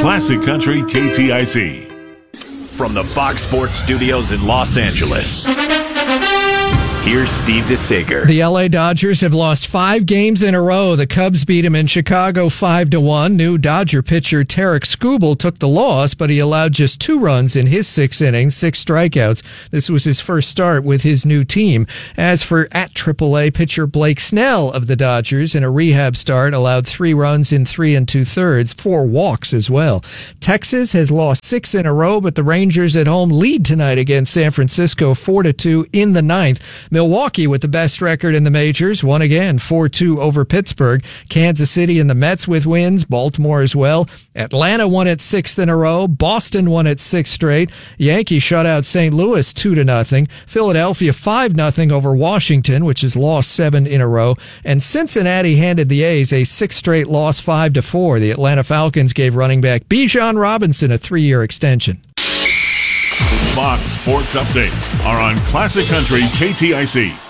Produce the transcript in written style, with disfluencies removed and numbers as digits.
Classic Country KTIC. From the Fox Sports Studios in Los Angeles, here's Steve DeSager. The LA Dodgers have lost 5 games in a row. The Cubs beat them in Chicago 5-1. New Dodger pitcher Tarik Skubal took the loss, but he allowed just 2 runs in his 6 innings, 6 strikeouts. This was his first start with his new team. As for at AAA pitcher Blake Snell of the Dodgers, in a rehab start, allowed 3 runs in 3 2/3, 4 walks as well. Texas has lost 6 in a row, but the Rangers at home lead tonight against San Francisco 4-2 in the 9th. Milwaukee, with the best record in the majors, won again 4-2 over Pittsburgh. Kansas City and the Mets with wins, Baltimore as well. Atlanta won its 6th in a row. Boston won its 6th straight. Yankees shut out St. Louis 2-0. Philadelphia 5-0 over Washington, which has lost 7 in a row. And Cincinnati handed the A's a 6th straight loss 5-4. The Atlanta Falcons gave running back Bijan Robinson a 3-year extension. Fox Sports Updates are on Classic Country KTIC.